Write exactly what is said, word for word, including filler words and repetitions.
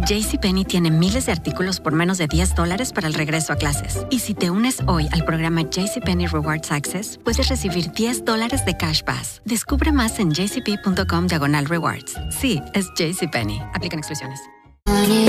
JCPenney tiene miles de artículos por menos de diez dólares para el regreso a clases. Y si te unes hoy al programa JCPenney Rewards Access, puedes recibir diez dólares de Cash Pass. Descubre más en jcp.com diagonal rewards. Sí, es JCPenney. Aplican exclusiones.